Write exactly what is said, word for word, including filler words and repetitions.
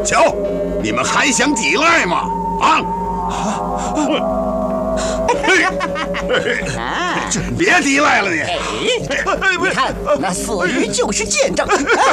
瞧，你们还想抵赖吗？啊！别抵赖了你！ 你看，那死鱼就是见证。